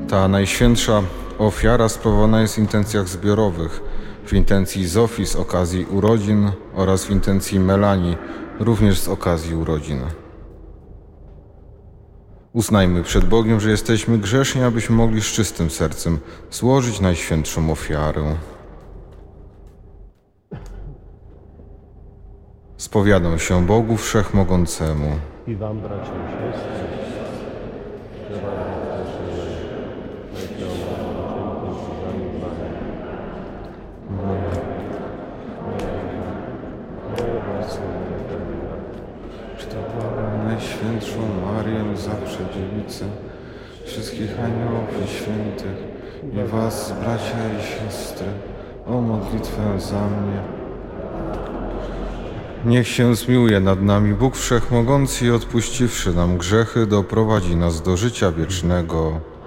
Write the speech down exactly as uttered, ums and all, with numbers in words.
Ta najświętsza ofiara sprawowana jest w intencjach zbiorowych, w intencji Zofii z okazji urodzin oraz w intencji Melanii, również z okazji urodzin. Uznajmy przed Bogiem, że jesteśmy grzeszni, abyśmy mogli z czystym sercem złożyć najświętszą ofiarę. Spowiadam się Bogu Wszechmogącemu I wam, bracia i siostry, że wam Czy to błagam Najświętszą Marię, zawsze dziewicę, wszystkich aniołów i świętych i was, bracia i siostry, o modlitwę za mnie. Niech się zmiłuje nad nami Bóg Wszechmogący i odpuściwszy nam grzechy, doprowadzi nas do życia wiecznego.